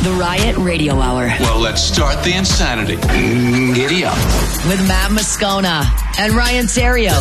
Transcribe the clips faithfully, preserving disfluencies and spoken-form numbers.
The Riot Radio Hour. Well, let's start the insanity. Giddy up. With Matt Moscona and Ryan Serio.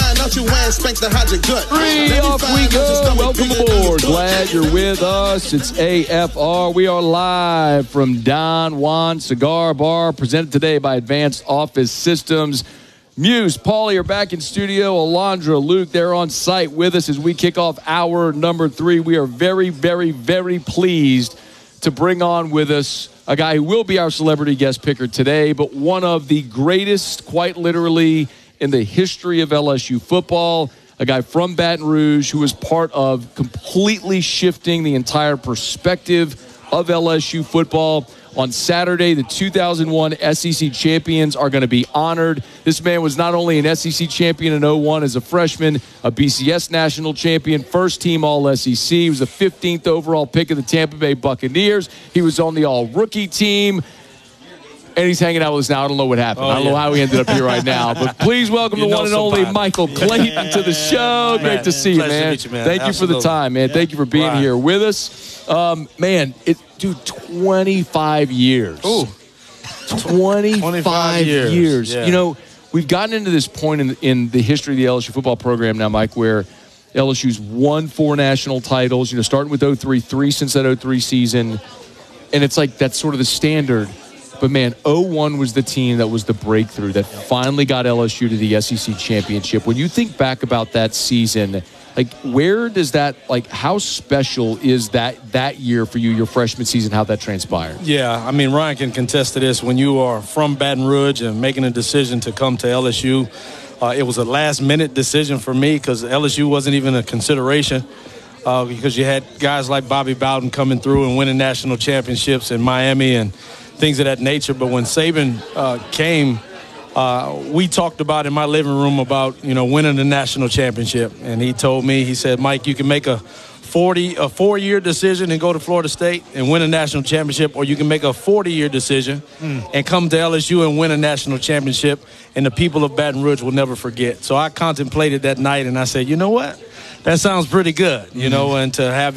Three, off we go. Welcome aboard. Glad you're with us. It's A F R. We are live from Don Juan Cigar Bar, presented today by Advanced Office Systems. Muse, Paulie are back in studio. Alondra, Luke, they're on site with us as we kick off hour number three. We are very, very, very pleased to bring on with us a guy who will be our celebrity guest picker today, but one of the greatest, quite literally, in the history of L S U football. A guy from Baton Rouge who was part of completely shifting the entire perspective of L S U football. On Saturday, the two thousand one S E C champions are going to be honored. This man was not only an S E C champion in oh one as a freshman, a B C S national champion, first team All S E C. He was the fifteenth overall pick of the Tampa Bay Buccaneers. He was on the all-rookie team. And he's hanging out with us now. I don't know what happened. Oh, I don't yeah. know how he ended up here right now. But please welcome You the know one and only somebody. Michael Clayton Yeah. to the show. Man, Great to see you, pleasure to man. meet you, man. Thank you for the Absolutely. time, man. Yeah. Thank you for being Right. here with us. Um, man, it, dude, twenty-five years. Ooh. twenty-five, twenty-five years. years. Yeah. You know, we've gotten into this point in, in the history of the L S U football program now, Mike, where L S U's won four national titles, you know, starting with oh three, three since that oh three season. And it's like that's sort of the standard. But, man, oh one was the team that was the breakthrough that finally got L S U to the S E C championship. When you think back about that season, like, where does that, like, how special is that that year for you, your freshman season, how that transpired? Yeah, I mean, Ryan can contest to this. When you are from Baton Rouge and making a decision to come to L S U, uh, it was a last-minute decision for me because L S U wasn't even a consideration uh, because you had guys like Bobby Bowden coming through and winning national championships in Miami and things of that nature. But when Saban uh, came, uh, we talked about in my living room about, you know, winning the national championship. And he told me, he said, Mike, you can make a forty, a four-year decision and go to Florida State and win a national championship, or you can make a forty-year decision mm. and come to L S U and win a national championship, and the people of Baton Rouge will never forget. So I contemplated that night, and I said, you know what? That sounds pretty good, you mm. know, and to have